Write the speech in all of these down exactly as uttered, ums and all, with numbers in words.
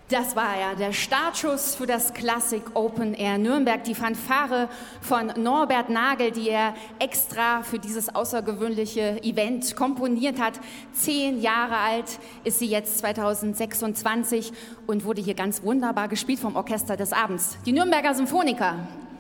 Das war ja der Startschuss für das Classic Open Air Nürnberg, die Fanfare von Norbert Nagel, die er extra für dieses außergewöhnliche Event komponiert hat. Zehn Jahre alt ist sie jetzt zweitausendsechsundzwanzig und wurde hier ganz wunderbar gespielt vom Orchester des Abends, die Nürnberger Symphoniker.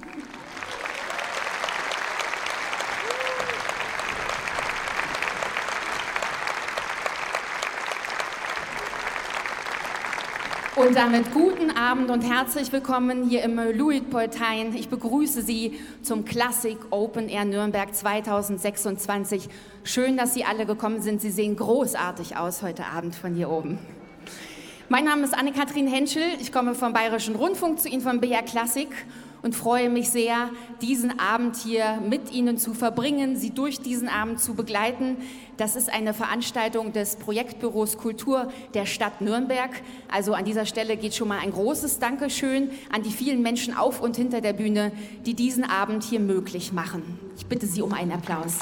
Und damit guten Abend und herzlich willkommen hier im Luitpoldhain. Ich begrüße Sie zum Classic Open Air Nürnberg zweitausendsechsundzwanzig. Schön, dass Sie alle gekommen sind. Sie sehen großartig aus heute Abend von hier oben. Mein Name ist Anne-Kathrin Henschel. Ich komme vom Bayerischen Rundfunk zu Ihnen von B R Klassik und freue mich sehr, diesen Abend hier mit Ihnen zu verbringen, Sie durch diesen Abend zu begleiten. Das ist eine Veranstaltung des Projektbüros Kultur der Stadt Nürnberg. Also an dieser Stelle geht schon mal ein großes Dankeschön an die vielen Menschen auf und hinter der Bühne, die diesen Abend hier möglich machen. Ich bitte Sie um einen Applaus.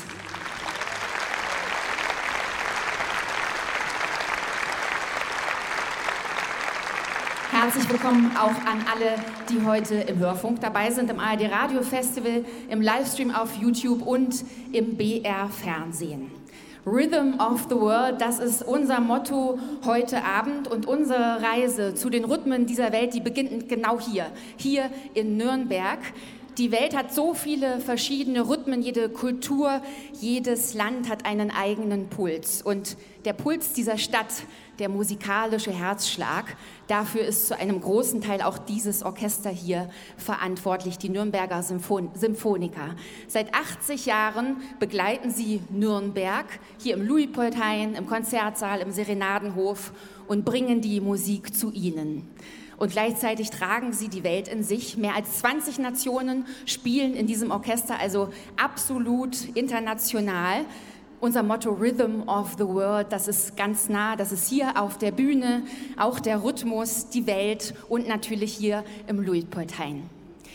Herzlich willkommen auch an alle, die heute im Hörfunk dabei sind, im A R D Radio Festival, im Livestream auf YouTube und im B R Fernsehen. Rhythm of the World, das ist unser Motto heute Abend und unsere Reise zu den Rhythmen dieser Welt, die beginnt genau hier, hier in Nürnberg. Die Welt hat so viele verschiedene Rhythmen, jede Kultur, jedes Land hat einen eigenen Puls. Und der Puls dieser Stadt, der musikalische Herzschlag, dafür ist zu einem großen Teil auch dieses Orchester hier verantwortlich, die Nürnberger Symphon- Symphoniker. Seit achtzig Jahren begleiten sie Nürnberg hier im Luitpoldhain, im Konzertsaal, im Serenadenhof und bringen die Musik zu ihnen. Und gleichzeitig tragen sie die Welt in sich. Mehr als zwanzig Nationen spielen in diesem Orchester, also absolut international. Unser Motto Rhythm of the World, das ist ganz nah, das ist hier auf der Bühne, auch der Rhythmus, die Welt und natürlich hier im Luitpoldhain.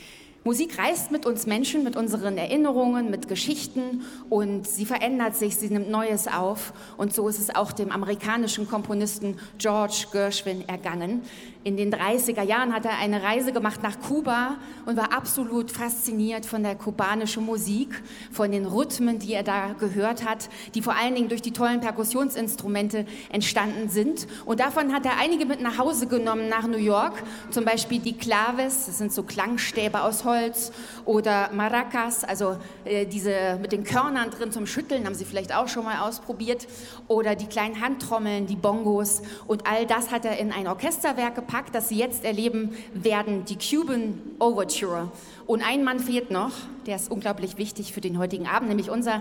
Musik reist mit uns Menschen, mit unseren Erinnerungen, mit Geschichten und sie verändert sich, sie nimmt Neues auf und so ist es auch dem amerikanischen Komponisten George Gershwin ergangen. In den dreißiger Jahren hat er eine Reise gemacht nach Kuba und war absolut fasziniert von der kubanischen Musik, von den Rhythmen, die er da gehört hat, die vor allen Dingen durch die tollen Perkussionsinstrumente entstanden sind. Und davon hat er einige mit nach Hause genommen nach New York, zum Beispiel die Claves, das sind so Klangstäbe aus Holz, oder Maracas, also äh, diese mit den Körnern drin zum Schütteln, haben Sie vielleicht auch schon mal ausprobiert, oder die kleinen Handtrommeln, die Bongos und all das hat er in ein Orchesterwerk gepackt, das Sie jetzt erleben werden, die Cuban Overture. Und ein Mann fehlt noch, der ist unglaublich wichtig für den heutigen Abend, nämlich unser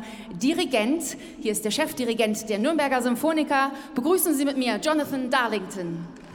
Dirigent. Hier ist der Chefdirigent der Nürnberger Symphoniker. Begrüßen Sie mit mir Jonathan Darlington.